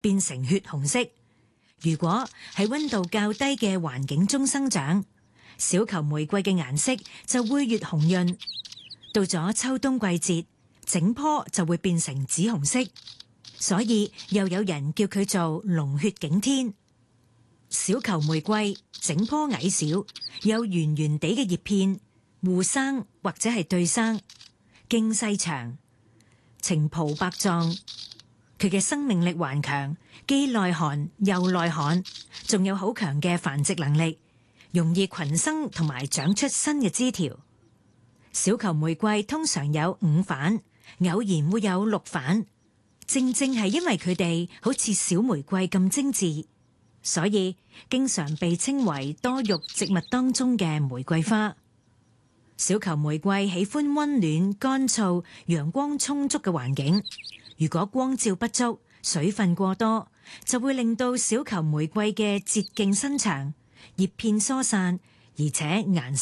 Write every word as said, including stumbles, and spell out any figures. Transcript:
變成血紅色。如果喺溫度較低嘅環境中生長，小球玫瑰嘅顏色就會越紅潤。到咗秋冬季節，整棵就會變成紫紅色，所以又有人叫佢做龍血景天。小球玫瑰整棵矮小，有圓圓地嘅葉片，互生或者係對生，莖細長，呈蒲白狀。佢嘅生命力頑強，既耐寒又耐旱，仲有好強嘅繁殖能力，容易群生同埋長出新嘅枝條。小球玫瑰通常有五瓣，偶然會有六瓣，正正係因為佢哋好似小玫瑰咁精緻，所以經常被稱為多肉植物當中嘅玫瑰花。小球玫瑰喜歡溫暖、乾燥、陽光充足嘅環境。如果光照不足、水分過多，就會令到小球玫瑰嘅節徑伸長，葉片疏散，而且顏色